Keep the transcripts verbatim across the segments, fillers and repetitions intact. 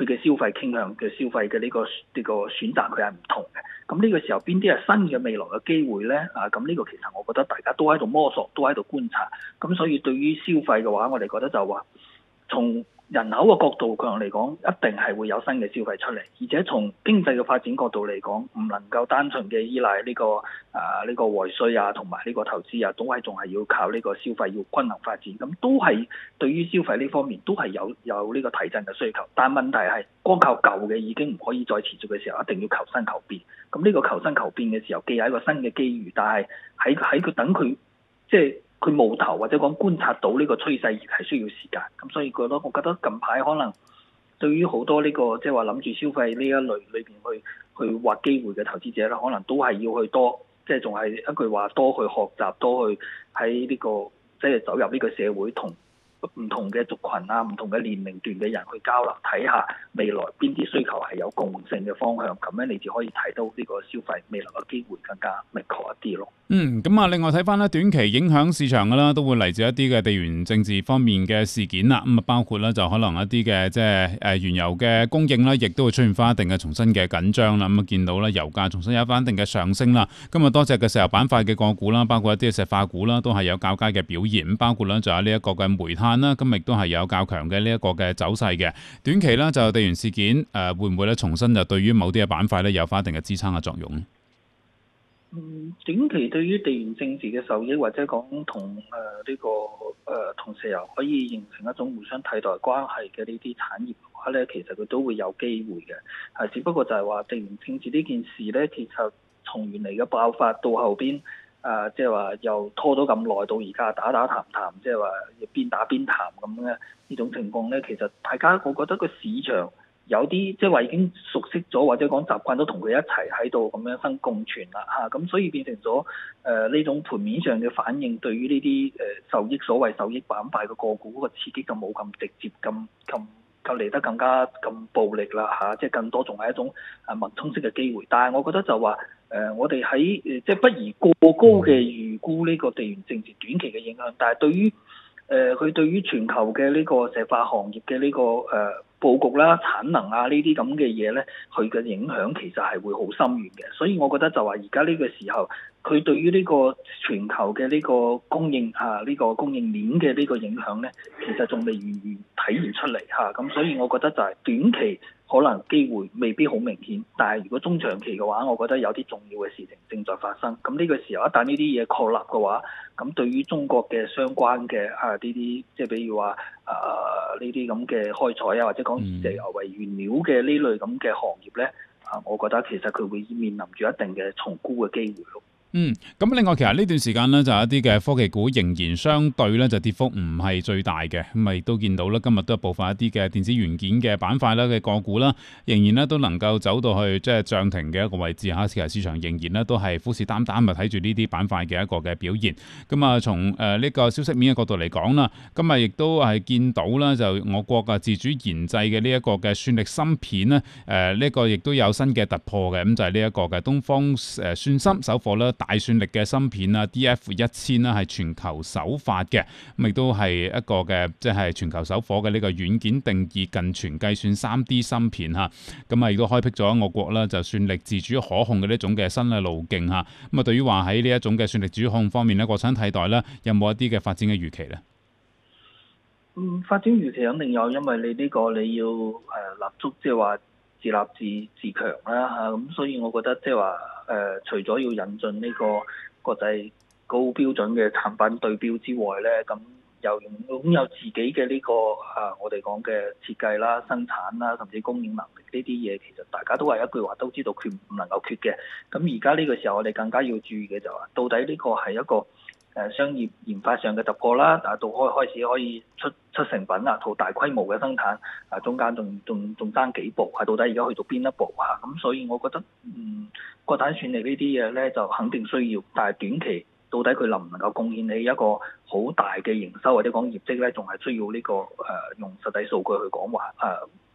佢嘅消費傾向嘅消費嘅呢個呢個選擇佢係唔同嘅。咁呢個時候邊啲係新嘅未來嘅機會咧？啊，咁呢個其實我覺得大家都喺度摸索，都喺度觀察。咁所以對於消費嘅話，我哋覺得就話從人口嘅角度上嚟講，一定係會有新嘅消費出嚟，而且從經濟嘅發展角度嚟講，唔能夠單純嘅依賴呢個啊呢個外需啊，同埋呢個投資啊，都係仲係要靠呢個消費要均衡發展。咁都係對於消費呢方面都係有有呢個提振嘅需求。但問題係光靠舊嘅已經唔可以再持續嘅時候，一定要求新求變。咁呢個求新求變嘅時候，既係一個新嘅機遇，但係喺喺佢等佢即係。佢冒頭或者講觀察到呢個趨勢係需要時間，咁所以覺得我覺得近排可能對於好多呢、這個即係話諗住消費呢一類裏邊去去挖機會嘅投資者咧，可能都係要去多，即係仲係一句話，多去學習，多去喺呢、這個即係、就是、走入呢個社會同唔同嘅族群啊，唔同嘅年齡段嘅人去交流，睇下未來邊啲需求係有共性嘅方向，咁樣你就可以睇到呢個消費未來嘅機會更加明確一啲咯。 嗯，咁啊，另外睇翻咧短期影響市場嘅啦，都會嚟自一啲嘅地緣政治方面嘅事件啦。咁啊，包括咧就可能一啲嘅即係誒原油嘅供應啦，亦都會出現翻一定嘅重新嘅緊張啦。咁啊，見到咧油價重新有翻一定嘅上升啦。今日多隻嘅石油板塊嘅個股啦，包括一啲嘅石化股啦，都係有較佳嘅表現。咁包括咧就有呢一個嘅煤炭啦，咁亦都係有較強嘅呢一個嘅走勢嘅。短期咧就地緣事件誒會唔會咧重新就對於某啲嘅板塊咧有翻一定嘅支撐嘅作用？ 嗯，短期對於地緣政治嘅受益，或者講同誒呢個誒同石油可以形成一種互相替代關係嘅呢啲產業嘅話咧，其實佢都會有機會嘅。係，只不過就係話地緣政治呢件事咧，其實從原嚟嘅爆發到後邊誒，即係話又拖咗咁耐，到而家打打談談，即係話邊打邊談咁嘅呢種情況咧，其實大家我覺得個市場有啲即係話已經熟悉咗，或者講習慣咗同佢一齊喺度咁樣生共存啦嚇，咁、啊、所以變成咗誒呢種盤面上嘅反應，對於呢啲誒受益所謂受益板塊嘅個股嗰個刺激就冇咁直接，咁咁就嚟得更加咁暴力啦嚇、啊，即係更多仲係一種誒脈衝式嘅機會。但係我覺得就話誒、呃，我哋喺誒即係不宜過高嘅預估呢個地緣政治短期嘅影響，但係對於誒佢、呃、對於全球嘅呢個石化行業嘅呢、這個誒。呃佈局啦、產能啊呢啲咁嘅嘢咧，佢嘅影響其實係會好深遠嘅，所以我覺得就話而家呢個時候，佢對於呢個全球嘅呢個供應啊，呢、呢個供應鏈嘅呢個影響咧，其實仲未完全體現出嚟嚇，咁、啊、所以我覺得就係短期可能機會未必好明顯，但係如果中長期嘅話，我覺得有啲重要嘅事情正在發生，咁呢個時候一旦呢啲嘢確立嘅話，咁對於中國嘅相關嘅啊呢啲，即係比如話啊呢啲咁嘅開採啊，或者講以石油為原料嘅呢類咁嘅行業咧，啊，我覺得其實佢會面臨住一定嘅重估嘅機會咯。 嗯，咁另外其實呢段時間呢，就有一啲嘅科技股仍然相對咧就跌幅唔係最大嘅，咁咪都見到啦，今日都有部分一啲嘅電子元件嘅板塊啦嘅個股啦，仍然咧都能夠走到去即係漲停嘅一個位置嚇，其實市場仍然咧都係虎視眈眈咪睇住呢啲板塊嘅一個嘅表現。咁啊，從誒呢個消息面嘅角度嚟講啦，今日亦都係見到啦，就我國嘅自主研製嘅呢一個嘅算力芯片咧，誒呢個亦都有新嘅突破嘅，咁就係呢一個嘅東方誒算芯首貨啦。大算力嘅芯片啊 ，D F 一千啦，係全球首發嘅，咁亦都係一個嘅，即係全球首火嘅呢個軟件定義近全計算三 D 芯片嚇，咁啊亦都開闢咗我國啦，就算力自主可控嘅呢種嘅新嘅路徑嚇。咁啊，對於話喺呢一種嘅算力自主控方面咧，國產替代咧，有冇一啲嘅發展嘅預期咧？ 嗯，發展預期肯定有，因為你呢個你要誒立足，即係話自立自自強啦嚇，咁所以我覺得即係話。誒、呃，除咗要引進呢個國際高標準嘅產品對標之外咧，咁又擁有自己嘅呢、這個啊，我哋講嘅設計啦、生產啦，甚至供應能力呢啲嘢，其實大家都係一句話都知道缺唔能夠缺嘅。咁而家呢個時候，我哋更加要注意嘅就係、是，到底呢個係一個誒商業研發上嘅突破啦，啊到開開始可以出出成品啦，到大規模嘅生產，啊中間仲仲仲爭幾步，係到底而家去到邊一步啊？咁所以我覺得，嗯，國產算力呢啲嘢咧就肯定需要，但係短期到底佢能唔能夠貢獻起一個好大嘅營收或者講業績咧，仲係需要呢、這個誒、呃、用實際數據去講話誒。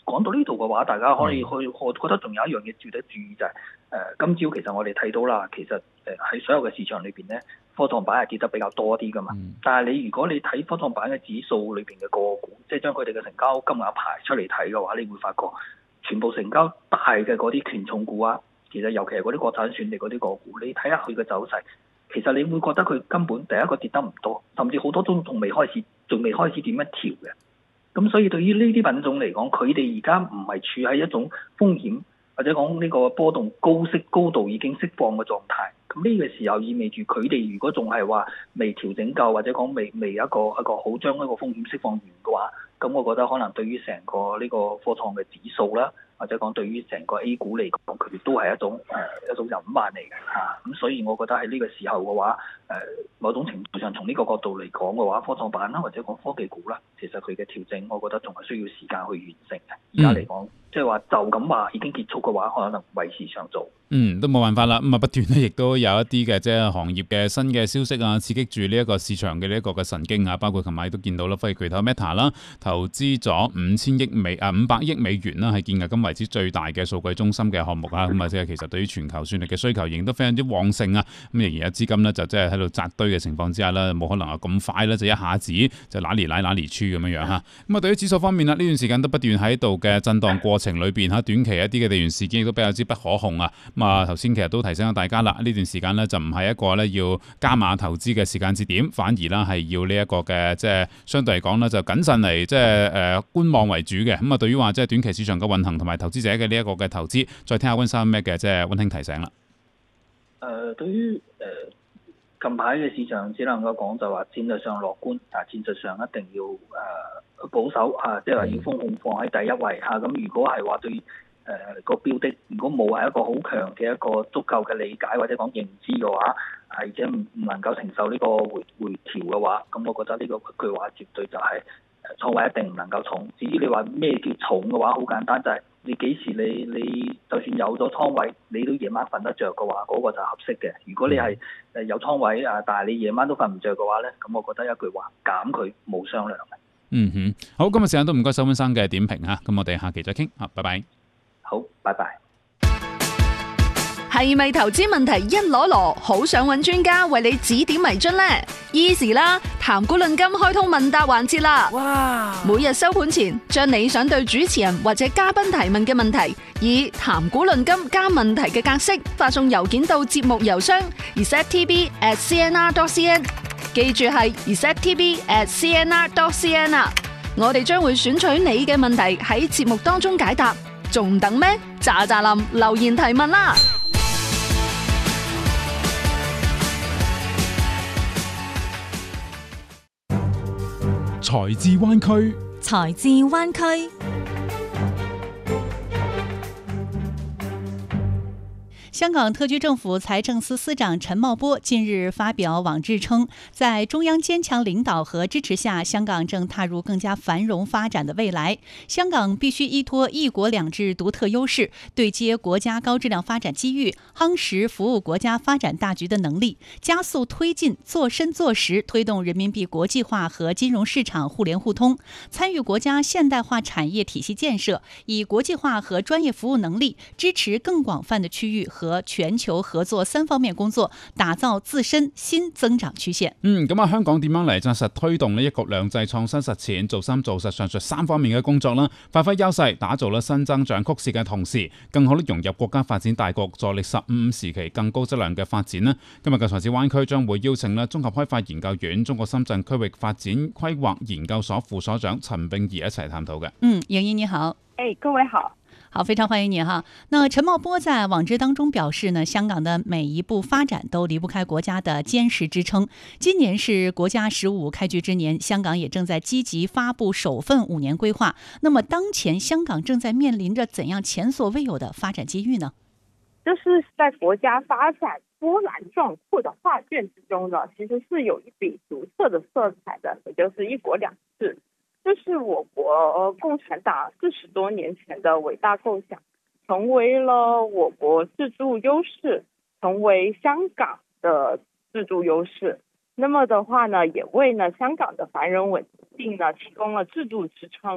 講到呢度嘅話，大家可以去，我覺得仲有一樣嘢值得注意就係、是、誒、呃、今朝其實我哋睇到啦，其實誒喺、呃、所有嘅市場裏邊咧，科創板係跌得比較多啲噶嘛。嗯、但係你如果你睇科創板嘅指數裏邊嘅個股，即係將佢哋嘅成交金額排出嚟睇嘅話，你會發覺全部成交大嘅嗰啲權重股啊，其實尤其係嗰啲國產選力嗰啲個股，你睇下佢嘅走勢，其實你會覺得佢根本第一個跌得唔多，甚至好多都仲未開始，仲未開始點樣調嘅。咁所以對於呢啲品種嚟講，佢哋而家唔係處喺一種風險，或者講呢個波動高息高度已經釋放嘅狀態。咁呢個時候意味住佢哋如果仲係話未調整夠，或者講未未一個一個好將一個風險釋放完嘅話，咁我覺得可能對於成個呢個科創嘅指數啦，或者講對於成個 A 股嚟講，佢哋都係一種誒、呃、一種隱患嚟嘅嚇。咁、啊、所以我覺得喺呢個時候嘅話，誒、呃、某種程度上從呢個角度嚟講嘅話，科創板啦或者講科技股啦，其實佢嘅調整，我覺得仲係需要時間去完成嘅。而家嚟講，即係話就咁話已經結束嘅話，可能為時尚早。 嗯，都冇辦法啦。咁啊，不斷咧，亦都有一啲嘅即係行業嘅新嘅消息啊，刺激住呢一個市場嘅呢一個嘅神經啊。包括琴日都見到啦，科技巨頭 Meta 啦，投資咗五千億美啊五百億美元啦，係建立今為止最大嘅數據中心嘅項目啊。咁啊，即係其實對於全球算力嘅需求仍都非常之旺盛啊。咁仍然有資金咧，就即係喺度扎堆嘅情況之下咧，冇可能啊咁快咧就一下子就揦嚟揦揦嚟出咁樣樣嚇。咁啊，對於指數方面啦，呢段時間都不斷喺度嘅震盪過程裏邊嚇，短期一啲嘅地緣事件亦都比較之不可控啊。咁啊，頭先其實都提醒咗大家啦，呢段時間咧就唔係一個咧要加碼投資嘅時間節點，反而啦係要呢一個嘅即係相對嚟講咧就謹慎嚟即係誒觀望為主嘅。咁啊，對於話即係短期市場嘅運行同埋投資者嘅呢一個嘅投資，再聽下溫生咩嘅即係溫馨提醒啦。 誒、呃，對於誒、呃、近排嘅市場，只能夠講就話戰略上樂觀，但係戰術上一定要誒、呃、保守嚇、啊，即係話要風控放喺第一位嚇。咁、啊、如果係話對誒、呃、個標的，如果冇係一個好強嘅一個足夠嘅理解或者講認知嘅話，而且唔唔能夠承受呢個回回調嘅話，咁我覺得呢個句話絕對就係、是、倉位一定唔能夠重。至於你話咩叫重嘅話，好簡單就係、是。你幾時你你就算有咗倉位，你都夜晚瞓得着嘅話，嗰、那個就合適嘅。如果你係誒有倉位啊，但係你夜晚都瞓唔着嘅話咧，咁我覺得一句話減佢冇商量嘅。 嗯哼，好，今日時間都唔該收溫生嘅點評嚇，咁我哋下期再傾，好，拜拜。 好，拜拜。 係咪投資問題一籮籮，好想揾專家為你指點迷津呢？ Easy 啦，談股論金開通問答環節啦！哇！每日收盤前，將你想對主持人或者嘉賓提問嘅問題，以談股論金加問題嘅格式發送郵件到節目郵箱 r e s e t t b at c n r dot c n， 記住係 r e s e t t b at c n r dot c n 啊！我哋將會選取你嘅問題喺節目當中解答，仲等咩？喳喳林留言提問啦！ 財智灣區， 財智灣區。香港特區政府財政司司長陳茂波近日發表網誌稱，在中央堅強領導和支持下，香港正踏入更加繁榮發展的未來。香港必須依託一國兩制獨特優勢，對接國家高質量發展機遇，夯實服務國家發展大局的能力，加速推進做深做實，推動人民幣國際化和金融市場互聯互通，參與國家現代化產業體系建設，以國際化和專業服務能力支持更廣泛的區域和全球合作三方面工作，打造自身新增長曲線。 嗯，咁啊，香港點樣嚟紮實推動呢一國兩制創新實踐，做深做實上述三方面嘅工作啦，發揮優勢，打造咗新增長曲線嘅同時，更好地融入國家發展大局，助力十五五時期更高質量嘅發展啦。今日嘅財智灣區將會邀請咧綜合開發研究院中國深圳區域發展規劃研究所副所長陳並儀一齊探討嘅。 嗯，盈儀你好。 誒，各位好。 好，非常歡迎你哈。那陳茂波在網誌當中表示呢，香港的每一步發展都離不開國家的堅實支撐。今年是國家十五開局之年，香港也正在積極發布首份五年規劃。那麼當前香港正在面臨着怎樣前所未有的發展機遇呢？ 就是在國家發展波瀾壯闊的畫卷之中呢，其實是有一筆獨特的色彩的，也就是一國兩制。這是我國共產黨四十多年前的偉大構想，成為了我國自助優勢，成為香港的自助優勢。那麼的話呢，也為呢香港的繁榮穩定呢提供了制度支撐。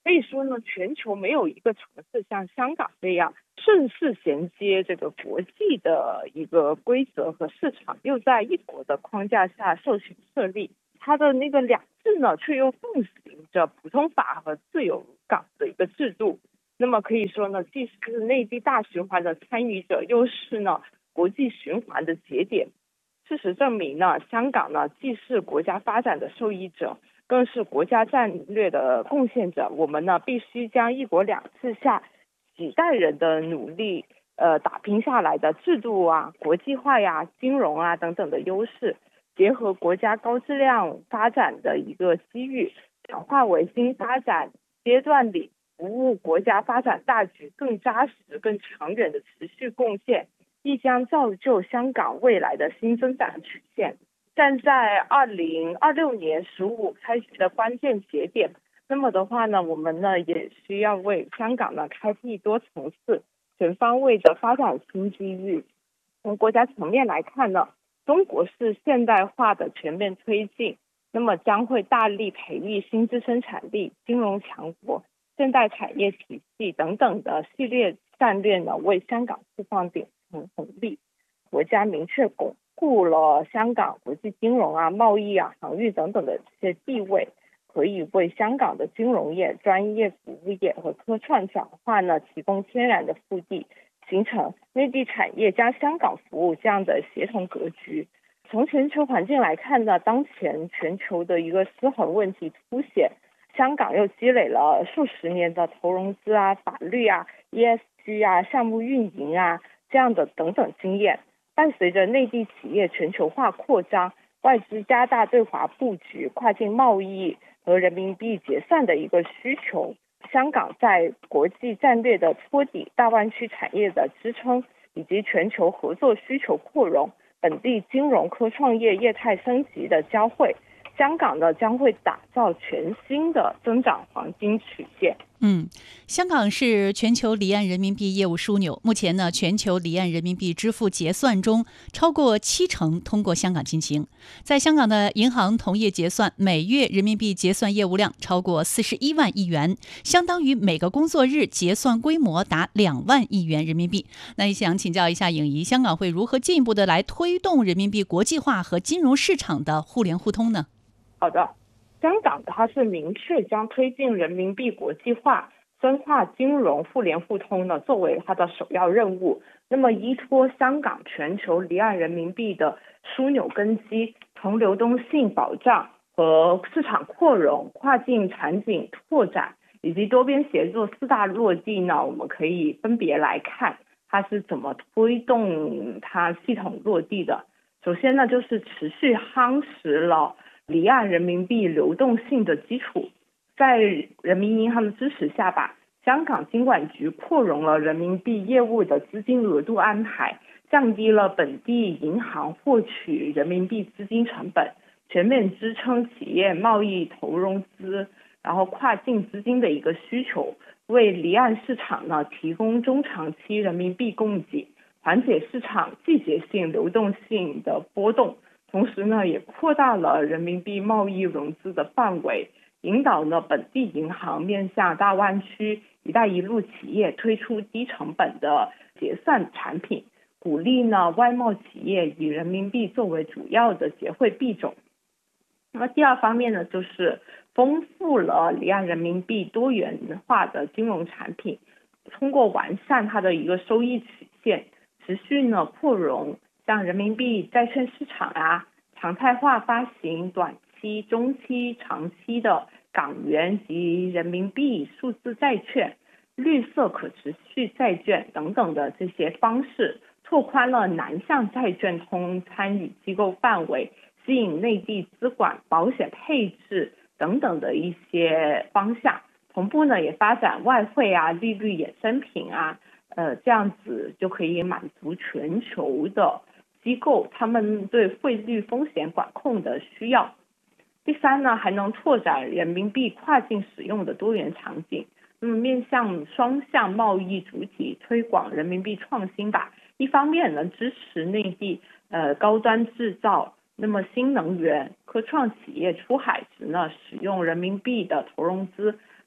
可以说呢，全球没有一个城市像香港这样顺势衔接这个国际的一个规则和市场，又在一国的框架下受行设立。它的那个两制呢，却又奉行着普通法和自由港的一个制度。那么可以说呢，既是内地大循环的参与者，又是呢国际循环的节点。事实证明呢，香港呢既是国家发展的受益者，更是国家战略的贡献者。我们呢必须将一国两制下几代人的努力呃打拼下来的制度啊、国际化呀、金融啊等等的优势，结合国家高质量发展的一个机遇，转化为新发展阶段里服务国家发展大局更扎实、更长远的持续贡献，必将造就香港未来的新增长曲线。站在二零二六年“十五”开局的关键节点，那么的话呢，我们呢也需要为香港呢开辟多层次、全方位的发展新机遇。从国家层面来看呢，中国式现代化的全面推进，那么将会大力培育新质生产力、金融强国、现代产业体系等等的系列战略呢，为香港释放顶层红利。国家明确巩固了香港国际金融啊、贸易啊、航运等等的这些地位，可以为香港的金融业、专业服务业和科创转化呢提供天然的腹地，形成内地产业加香港服务这样的协同格局。从全球环境来看呢，当前全球的一个失衡问题凸显，香港又积累了数十年的投融资啊、法律啊、E S G 啊、项目运营啊这样的等等经验。伴随着内地企业全球化扩张，外资加大对华布局、跨境贸易和人民币结算的一个需求，香港在国际战略的托底、大湾区产业的支撑以及全球合作需求扩容、本地金融科创业业态升级的交汇，香港呢将会打造全新的增长黄金曲线。 嗯，香港是全球离岸人民币业务枢纽。目前呢，全球离岸人民币支付结算中，超过七成通过香港进行。在香港的银行同业结算，每月人民币结算业务量超过四十一万亿元，相当于每个工作日结算规模达两万亿元人民币。那也想请教一下颖怡，香港会如何进一步的来推动人民币国际化和金融市场的互联互通呢？ 好的。香港它是明确将推进人民币国际化、深化金融互联互通呢作为它的首要任务。那么依托香港全球离岸人民币的枢纽根基，从流动性保障和市场扩容、跨境场景拓展以及多边协作四大落地呢，我们可以分别来看它是怎么推动它系统落地的。首先呢，就是持续夯实了离岸人民币流动性的基础，在人民银行的支持下吧，香港金管局扩容了人民币业务的资金额度安排，降低了本地银行获取人民币资金成本，全面支撑企业贸易投融资，然后跨境资金的一个需求，为离岸市场呢提供中长期人民币供给，缓解市场季节性流动性的波动。同时呢，也扩大了人民币贸易融资的范围，引导了本地银行面向大湾区、一带一路企业推出低成本的结算产品，鼓励呢外贸企业以人民币作为主要的结汇币种。那么第二方面呢，就是丰富了离岸人民币多元化的金融产品，通过完善它的一个收益曲线，持续呢扩容像人民币债券市场啊，常态化发行短期、中期、长期的港元及人民币数字债券、绿色可持续债券等等的这些方式，拓宽了南向债券通参与机构范围，吸引内地资管、保险配置等等的一些方向。同步呢，也发展外汇啊、利率衍生品啊，呃，这样子就可以满足全球的机构他们对汇率风险管控的需要。第三呢，还能拓展人民币跨境使用的多元场景，那么面向双向贸易主体推广人民币创新吧。一方面呢，支持内地呃高端制造，那么新能源、科创企业出海时呢，使用人民币的投融资，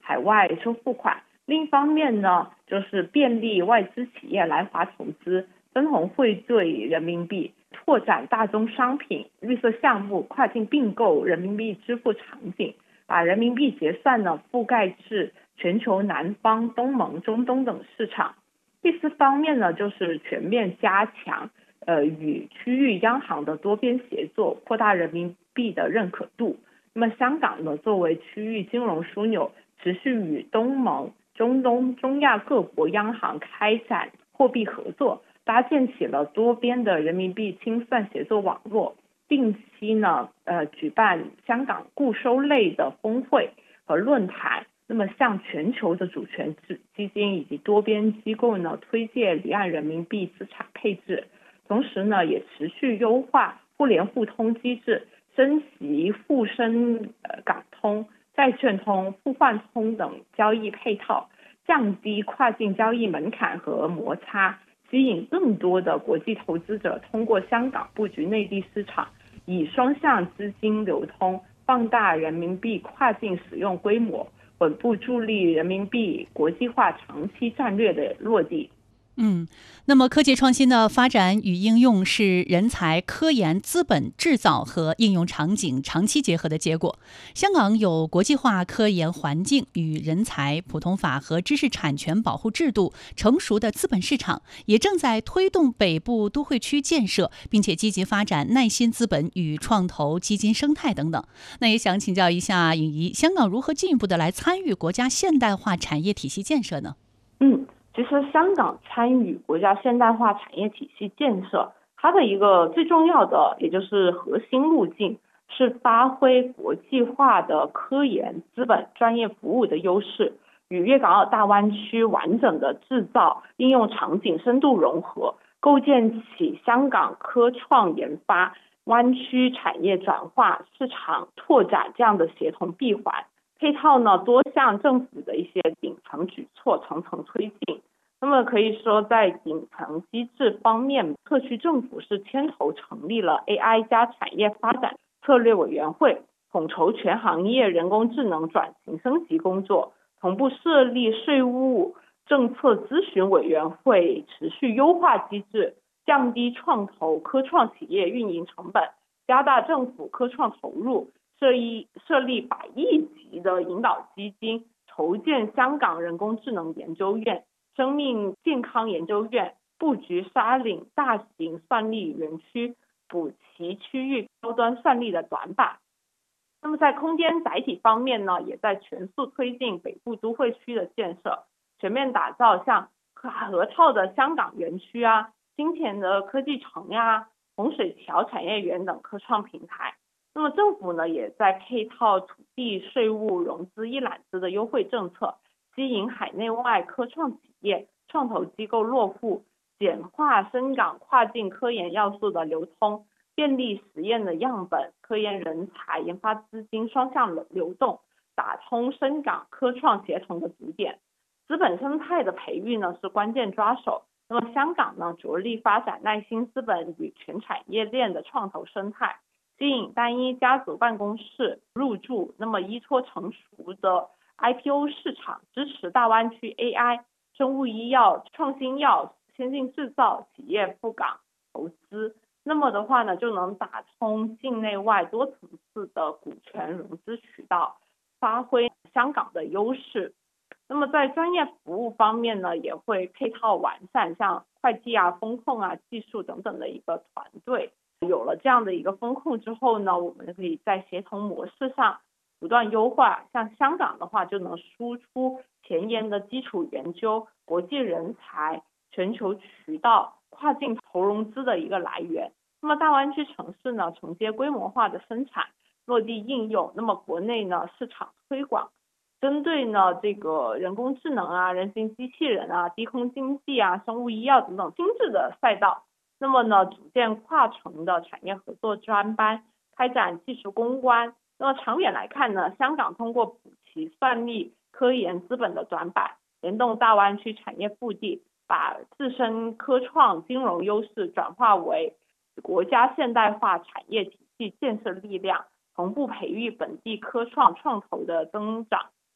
海外收付款。另一方面呢，就是便利外资企业来华投资，分红汇兑人民币，拓展大宗商品、绿色项目、跨境并购人民币支付场景，把人民币结算呢覆盖至全球南方、东盟、中东等市场。第四方面呢，就是全面加强呃与区域央行的多边协作，扩大人民币的认可度。那么香港呢，作为区域金融枢纽，持续与东盟、中东、中亚各国央行开展货币合作，搭建起了多边的人民币清算协作网络，定期呢呃举办香港固收类的峰会和论坛，那么向全球的主权基金以及多边机构呢推介离岸人民币资产配置，同时呢也持续优化互联互通机制，升级沪深呃港通、债券通、互换通等交易配套，降低跨境交易门槛和摩擦，吸引更多的国际投资者通过香港布局内地市场，以双向资金流通放大人民币跨境使用规模，稳步助力人民币国际化长期战略的落地。 嗯，那么科技创新的发展与应用是人才、科研、资本、制造和应用场景长期结合的结果。香港有国际化科研环境与人才、普通法和知识产权保护制度，成熟的资本市场，也正在推动北部都会区建设，并且积极发展耐心资本与创投基金生态等等。那也想请教一下颖怡，香港如何进一步的来参与国家现代化产业体系建设呢？ 嗯。其实香港参与国家现代化产业体系建设，它的一个最重要的也就是核心路径是发挥国际化的科研、资本、专业服务的优势，与粤港澳大湾区完整的制造应用场景深度融合，构建起香港科创研发、湾区产业转化、市场拓展这样的协同闭环。配套呢多项政府的一些顶层举措层层推进。那么可以说，在顶层机制方面，特区政府是牵头成立了 A I 加产业发展策略委员会，统筹全行业人工智能转型升级工作，同步设立税务政策咨询委员会，持续优化机制，降低创投科创企业运营成本，加大政府科创投入，设立设立百亿级的引导基金，筹建香港人工智能研究院、生命健康研究院，布局沙岭大型算力园区，补齐区域高端算力的短板。那么在空间载体方面呢，也在全速推进北部都会区的建设，全面打造像河套的香港园区啊、金田的科技城呀、洪水桥产业园等科创平台。那么政府呢，也在配套土地、税务、融资一揽子的优惠政策，吸引海内外科创企业、创投机构落户，简化深港跨境科研要素的流通，便利实验的样本、科研人才、研发资金双向流动，打通深港科创协同的支点。资本生态的培育呢是关键抓手。那么香港呢，着力发展耐心资本与全产业链的创投生态，吸引单一家族办公室入驻，那么依托成熟的 I P O 市场，支持大湾区 A I、生物医药、创新药、先进制造企业赴港投资。那么的话呢，就能打通境内外多层次的股权融资渠道，发挥香港的优势。那么在专业服务方面呢，也会配套完善，像会计啊、风控啊、技术等等的一个团队。有了这样的一个风控之后呢，我们可以在协同模式上不断优化。像香港的话，就能输出前沿的基础研究、国际人才、全球渠道、跨境投融资的一个来源。那么大湾区城市呢，承接规模化的生产、落地应用。那么国内呢，市场推广，针对呢这个人工智能啊、人形机器人啊、低空经济啊、生物医药等等精致的赛道。那么呢，组建跨城的产业合作专班，开展技术攻关。那么长远来看呢，香港通过补齐算力、科研资本的短板，联动大湾区产业腹地，把自身科创金融优势转化为国家现代化产业体系建设力量，同步培育本地科创创投的增长，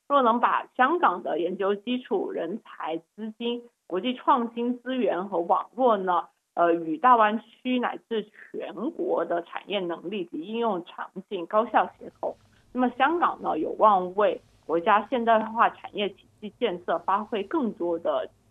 若能把香港的研究基础、人才、资金、国际创新资源和网络呢，呃，与大湾区乃至全国的产业能力及应用场景高效协同，那么香港呢，有望为国家现代化产业体系建设发挥更多的